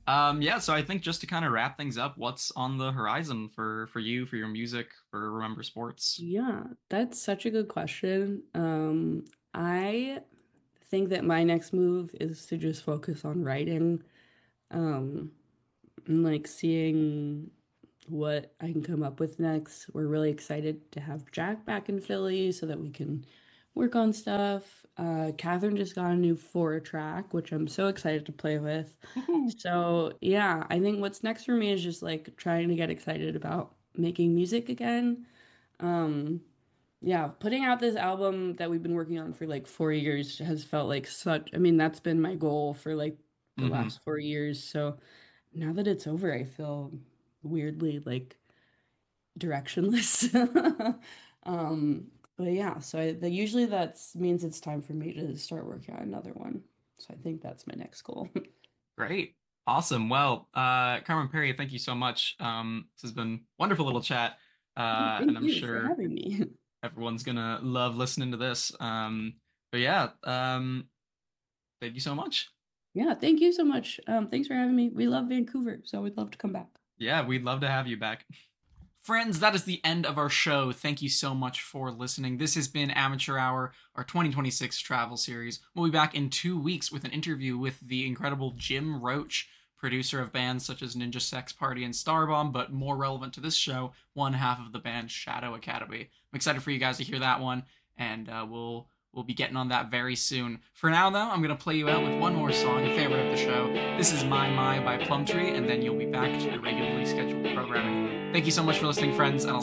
Yeah, so I think just to kind of wrap things up, what's on the horizon for you, for your music, for Remember Sports? Yeah, that's such a good question. I think that my next move is to just focus on writing, um, and like seeing what I can come up with next. We're really excited to have Jack back in Philly so that we can work on stuff. Catherine just got a new four track, which I'm so excited to play with. Woohoo. So yeah, I think what's next for me is just like trying to get excited about making music again. Um, yeah, putting out this album that we've been working on for like 4 years has felt like such, I mean, that's been my goal for like the Hmm. last 4 years. So now that it's over, I feel weirdly like directionless. But yeah, so usually that's means it's time for me to start working on another one. So I think that's my next goal. Great. Awesome. Well, Carmen Perry, thank you so much. This has been wonderful little chat. And Thank I'm you for sure having me. everyone's gonna love listening to this. But yeah, thank you so much. Yeah, thank you so much. Thanks for having me. We love Vancouver, so we'd love to come back. Yeah, we'd love to have you back. Friends, that is the end of our show. Thank you so much for listening. This has been Amateur Hour, our 2026 travel series. We'll be back in 2 weeks with an interview with the incredible Jim Roach, producer of bands such as Ninja Sex Party and Starbomb, but more relevant to this show, one half of the band Shadow Academy. I'm excited for you guys to hear that one, and we'll be getting on that very soon. For now, though, I'm gonna play you out with one more song, a favorite of the show. This is My by Plumtree, and then you'll be back to your regularly scheduled programming. Thank you so much for listening, friends, and I'll